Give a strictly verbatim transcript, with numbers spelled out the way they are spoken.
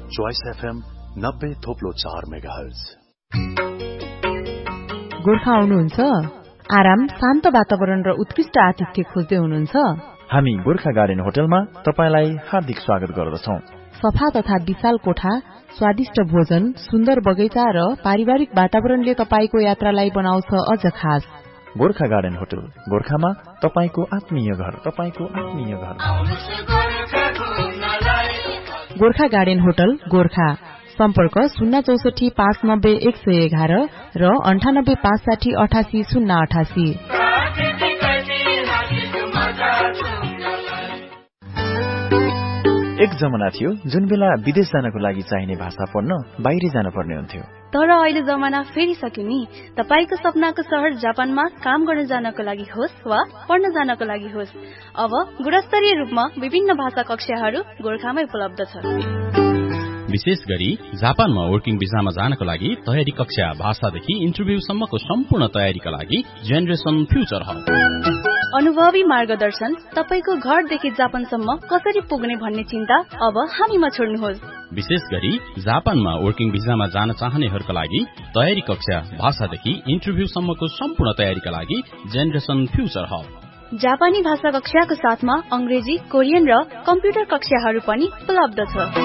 Choice FM नब्बे थोप्लो चार megahertz. Gorkha आउनुहुन्छ? आराम, शान्त वातावरण र उत्कृष्ट आतिथ्य खोज्दै हुनुहुन्छ? हामी गोर्खा गार्डन होटलमा तपाईलाई हार्दिक स्वागत गर्दछौं। सफा तथा विशाल कोठा, स्वादिष्ट भोजन, सुन्दर बगैँचा र पारिवारिक वातावरणले तपाईको यात्रालाई बनाउँछ अझ खास। गोर्खा गार्डन होटल, गोर्खामा तपाईको आत्मीय घर, तपाईको आत्मीय घर। Gorkha garden hotel, Gorkha. सम्पर्क शून्य चौसठी पाँच नब्बे एक सय एघार र अन्ठानब्बे पाँच साठी अठासी शून्य अठासी। एक जमाना थियो जुन बेला विदेश जानको लागि चाहिने भाषा पढ्न बाहिर जान पर्ने हुन्थ्यो। तर अहिले जमाना फेरिसक्यो नि। तपाईको सपनाको शहर जापानमा काम गर्न जानको लागि होस् वा पढ्न जानको लागि होस्, अब गुणस्तरीय रूपमा विभिन्न भाषा कक्षाहरू गोर्खामै उपलब्ध छ। विशेष गरी जापानमा वर्किङ भिसामा जानको लागि तयारी कक्षा, भाषादेखि इन्टरभ्यूसम्मको सम्पूर्ण तयारीका लागि जेनरेसन फ्युचर हब। अनुभवी मार्गदर्शन, तपाईको घरदेखि जापानसम्म कसरी पुग्ने भन्ने चिन्ता अब हामीमा छोड्नुहोस्। विशेष गरी जापानमा वर्किङ भिसामा जान चाहनेहरूका लागि तयारी कक्षा, भाषादेखि इन्टरभ्यूसम्मको सम्पूर्ण तयारीका लागि जेनरेसन फ्युचर हब। जापानी भाषा कक्षाको साथमा अंग्रेजी, कोरियन र कम्प्युटर कक्षाहरू पनि उपलब्ध छ।